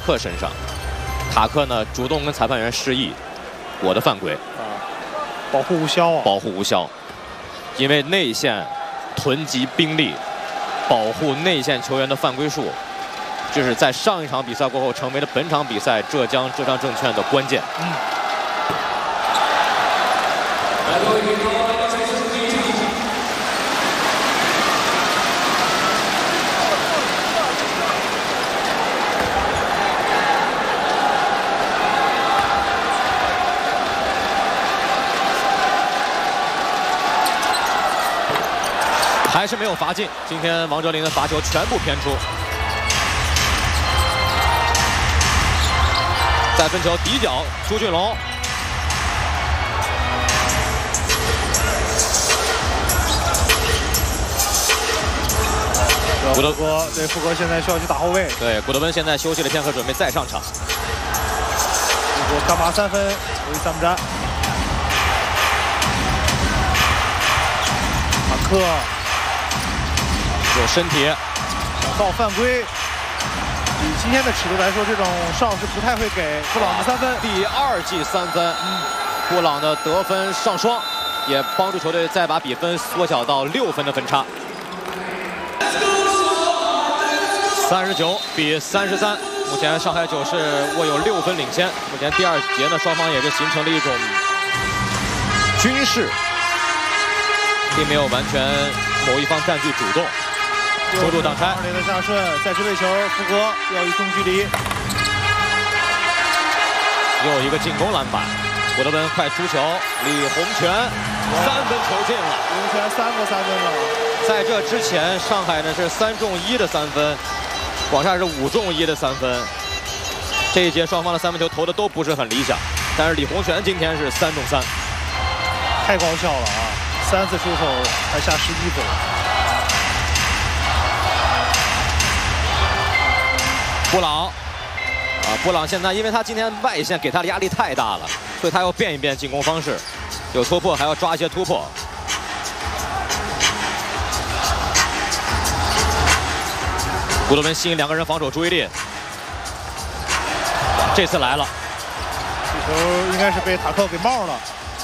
克身上。塔克呢主动跟裁判员示意，我的犯规保护无效啊， 保护无效，因为内线囤积兵力，保护内线球员的犯规数，这是在上一场比赛过后成为了本场比赛浙江证券的关键。还是没有罚进，今天王哲林的罚球全部偏出。再分球底角，朱俊龙。 古德哥，对，福格现在需要去打后卫。 对，古德温现在休息了片刻，准备再上场。 福格干拔3分，为3不沾。塔克。 有身体， 想到犯规。以今天的尺度来说，这种哨是不太会给布朗的3分。 第2记3分，布朗的得分上双，也帮助球队再把比分缩小到6分的分差。39比33，目前上海九市握有6分领先。目前第2节呢，双方也是形成了一种均势，并没有完全某一方占据主动。 中路挡拆， 2连的下顺，再支位球，福格要以中距离， 又有一个进攻篮板，古德温快出球，李洪权3分球进了， 李洪权3个3分了。 在这之前，上海呢是3中1的3分，广厦是5中1的3分。这一节双方的3分球投的都不是很理想，但是李洪权今天是3中3， 太高效了啊！3次出手还下11分。 布朗，布朗现在因为他今天外线给他的压力太大了，所以他要变一变进攻方式，有突破还要抓一些突破。古德温吸引2个人防守注意力，这次来了， 这球应该是被塔克给冒了。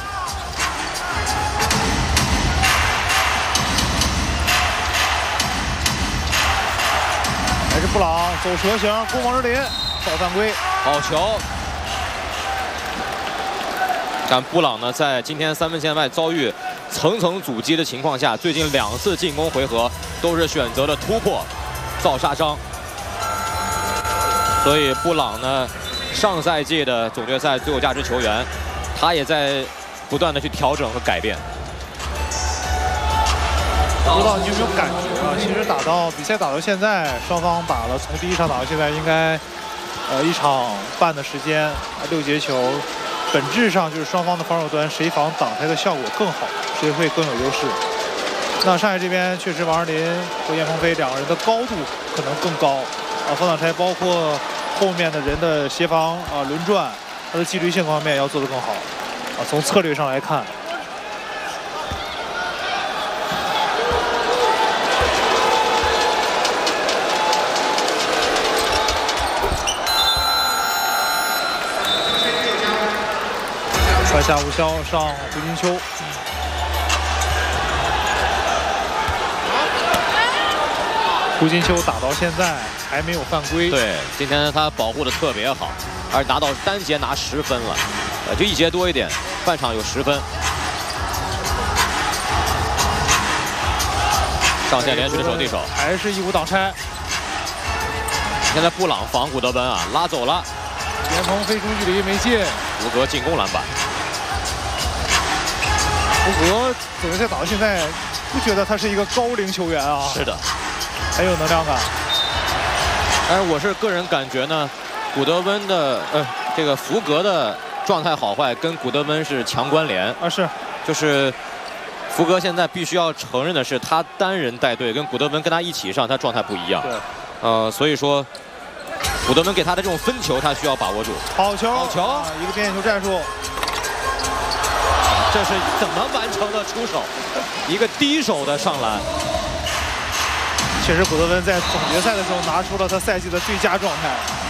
还是布朗走蛇形攻王哲林，造犯规， 好球！但布朗呢，在今天3分线外遭遇层层阻击的情况下，最近2次进攻回合都是选择了突破，造杀伤。所以布朗呢，上赛季的总决赛最有价值球员，他也在不断的去调整和改变。 不知道你有没有感觉啊？其实比赛打到现在，双方打了从第1场打到现在，应该1场半的时间，6节球，本质上就是双方的防守端谁防挡拆的效果更好，谁会更有优势。那上海这边确实王哲林和严鹏飞2个人的高度可能更高啊，防挡拆包括后面的人的协防啊、轮转，他的纪律性方面要做得更好啊。从策略上来看。 传下无效，上胡金秋。胡金秋打到现在还没有犯规。 对，今天他保护的特别好，而达到单节拿10分了，就1节多一点，半场有10分。上线连续的手递手， 还是1-5挡拆。 现在布朗防古德温啊，拉走了。 严鹏飞中距离没进， 福格进攻篮板。 福格总决赛打到现在，不觉得他是一个高龄球员啊？ 是的， 很有能量感。 但是我是个人感觉呢，古德温的这个福格的状态好坏跟古德温是强关联啊，是， 就是福格现在必须要承认的是，他单人带队跟古德温跟他一起上，他状态不一样。 对， 所以说古德温给他的这种分球，他需要把握住。 好球， 好球， 一个边线球战术。 这是怎么完成的出手？一个低手的上篮。 确实，古德温在总决赛的时候拿出了他赛季的最佳状态。